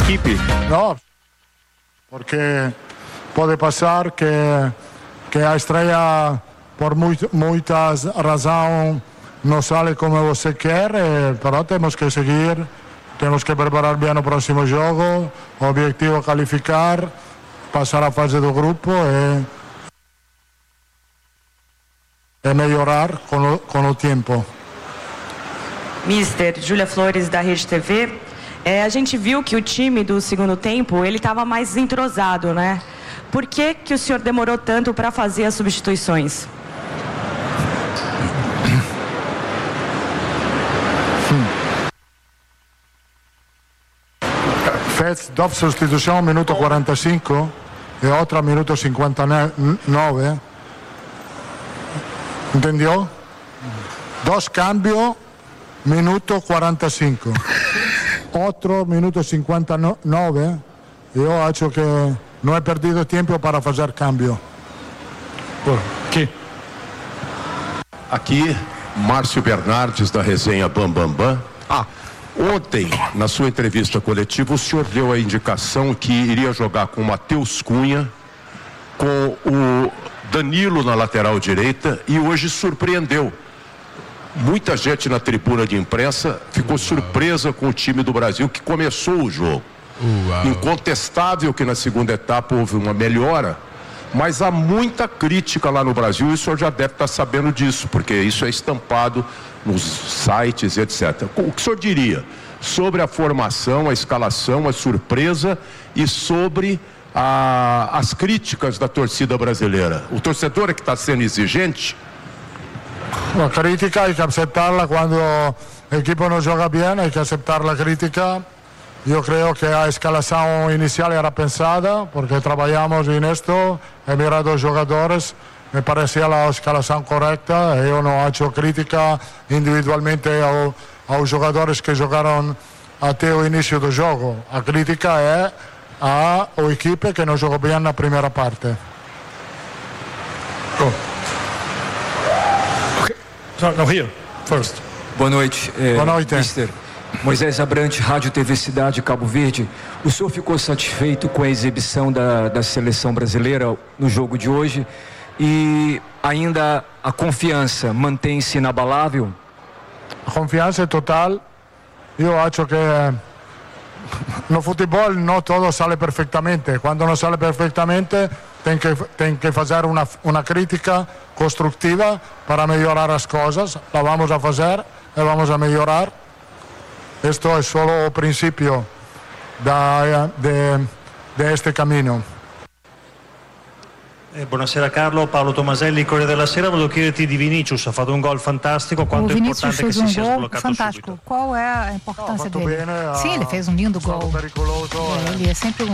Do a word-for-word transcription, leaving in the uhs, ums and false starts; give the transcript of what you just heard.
equipe? No, porque puede pasar que, que a estrella por muy, muchas razones no sale como você quer, pero temos que seguir, temos que preparar bien el próximo juego, objetivo calificar, pasar a fase do grupo e, e melhorar com o, com o tempo. Mister Júlia Flores, da Rede T V. É, a gente viu que o time do segundo tempo, ele estava mais entrosado, né? Por que que o senhor demorou tanto para fazer as substituições? Fez dos substituições, minuto quarenta e cinco e outra minuto cinquanta e nove. Entendeu? Dos cambios, minuto quarenta e cinco. Outro minuto cinquanta e nove. Eu acho que não é perdido tempo para fazer cambio. Aqui. Aqui, Márcio Bernardes, da resenha Bam Bam Bam. Ah, ontem, na sua entrevista coletiva, o senhor deu a indicação que iria jogar com o Matheus Cunha, com o Danilo na lateral direita, e hoje surpreendeu. Muita gente na tribuna de imprensa ficou surpresa com o time do Brasil que começou o jogo. Uau. Incontestável que na segunda etapa houve uma melhora, mas há muita crítica lá no Brasil e o senhor já deve estar sabendo disso, porque isso é estampado nos sites, etcétera. O que o senhor diria sobre a formação, a escalação, a surpresa e sobre a, as críticas da torcida brasileira? O torcedor é que está sendo exigente? La crítica hay que aceptarla cuando el equipo no juega bien, hay que aceptar la crítica. Yo creo que la escalación inicial era pensada porque trabajamos en esto, he mirado los jugadores, me parecía la escalación correcta, yo no he hecho crítica individualmente a, a los jugadores que jugaron até o início do jogo. A crítica é ao equipe que não jogou bem na primeira parte. Oh. So, no, here, first. Boa noite, é, Boa noite. mister Moisés Abrante, Rádio T V Cidade, Cabo Verde. O senhor ficou satisfeito com a exibição da, da seleção brasileira no jogo de hoje? E ainda a confiança mantém-se inabalável? A confiança é total. Eu acho que no futebol não tudo sale perfeitamente. Quando não sale perfeitamente, tem que, tem que fazer uma, uma crítica construtiva para melhorar as coisas. La vamos a fazer e vamos a melhorar. Esto è solo il principio da, de, de este cammino. Eh, buonasera Carlo, Paolo Tomaselli, Corriere della Sera. Volevo chiederti di Vinícius, ha fatto un gol fantastico, quanto o è Vinícius importante che fez si um sia gol sbloccato fantástico. subito. Qual é a importância Não, dele? bem, né? Sim, ele fez um lindo gol. Periculoso, É, ele é sempre um